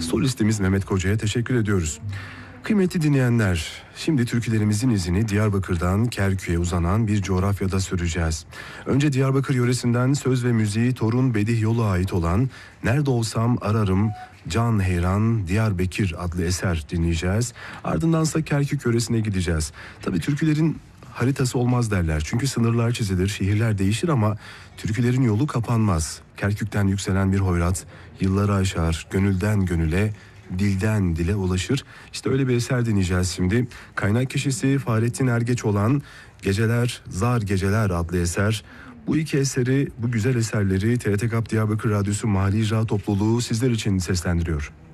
Solistimiz Mehmet Koca'ya teşekkür ediyoruz. Kıymetli dinleyenler, şimdi türkülerimizin izini Diyarbakır'dan Kerkük'e uzanan bir coğrafyada süreceğiz. Önce Diyarbakır yöresinden söz ve müziği Torun Bedih Yol'a ait olan "Nerede olsam ararım, Can Heyran Diyarbakır" adlı eser dinleyeceğiz. Ardındansa Kerkük yöresine gideceğiz. Tabii türkülerin haritası olmaz derler. Çünkü sınırlar çizilir, şehirler değişir ama türkülerin yolu kapanmaz. Kerkük'ten yükselen bir hoyrat yılları aşar, gönülden gönüle, dilden dile ulaşır. İşte öyle bir eser dinleyeceğiz şimdi. Kaynak kişisi Fahrettin Ergeç olan "Geceler Zar Geceler" adlı eser. Bu iki eseri, bu güzel eserleri TRT Kap Diyarbakır Radyosu Mahalli İcra Topluluğu sizler için seslendiriyor.